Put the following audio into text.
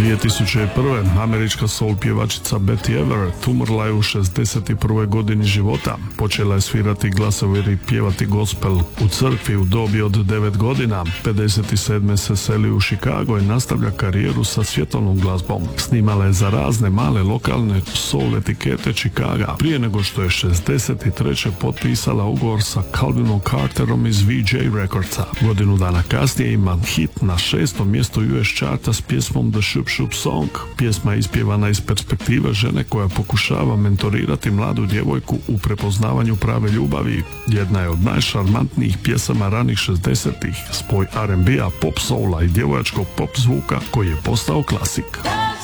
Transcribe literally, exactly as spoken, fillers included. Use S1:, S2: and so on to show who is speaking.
S1: dvije tisuće prve. američka soul pjevačica Betty Everett umrla je u šezdeset prvoj godini života. Počela je svirati glasovir i pjevati gospel u crkvi u dobi od devet godina. pedeset sedme se seli u Chicago i nastavlja karijeru sa svjetovnom glazbom. Snimala je za razne male lokalne soul etikete Chicaga prije nego što je šezdeset treće potpisala ugovor sa Calvinom Carterom iz V J Recordsa. Godinu dana kasnije ima hit na šestom mjestu U S charta s pjesmom The Shoop Shoop Song. Pjesma je ispjevana iz perspektive žene koja pokušava mentorirati mladu djevojku u prepoznavanju prave ljubavi. Jedna je od najšarmantnijih pjesama ranih šezdesetih, spoj R and B-a, pop soula i djevojačkog pop zvuka koji je postao klasik.